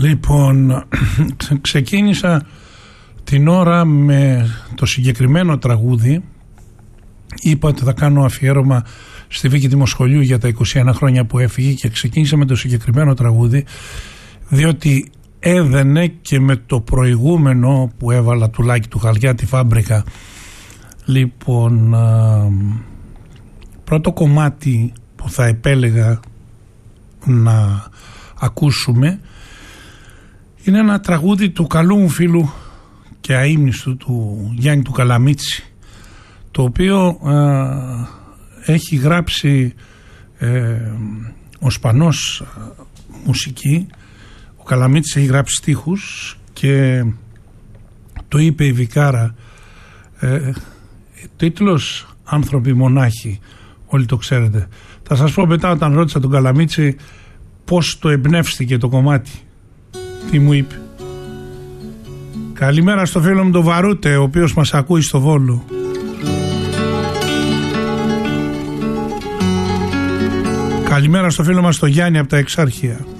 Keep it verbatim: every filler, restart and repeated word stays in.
Λοιπόν, ξεκίνησα την ώρα με το συγκεκριμένο τραγούδι. Είπα ότι θα κάνω αφιέρωμα στη Βίκη Δημοσχολιού για τα είκοσι ένα χρόνια που έφυγε και ξεκίνησα με το συγκεκριμένο τραγούδι διότι έδαινε και με το προηγούμενο που έβαλα του Λάκη του Χαλιά, τη Φάμπρικα. Λοιπόν, α, πρώτο κομμάτι που θα επέλεγα να ακούσουμε είναι ένα τραγούδι του καλού μου φίλου και αείμνηστου του Γιάννη του Καλαμίτση, το οποίο α, έχει γράψει ε, ο Σπανός α, μουσική. Ο Καλαμίτης έχει γράψει στίχους και το είπε η Βικάρα. ε, τίτλος «Άνθρωποι μονάχοι», όλοι το ξέρετε. Θα σας πω μετά, όταν ρώτησα τον Καλαμίτση πώς το εμπνεύστηκε το κομμάτι, τι μου είπε. Καλημέρα στο φίλο μου τον Βαρούτε, ο οποίος μας ακούει στο Βόλο. Καλημέρα στο φίλο μας τον Γιάννη από τα Εξάρχεια.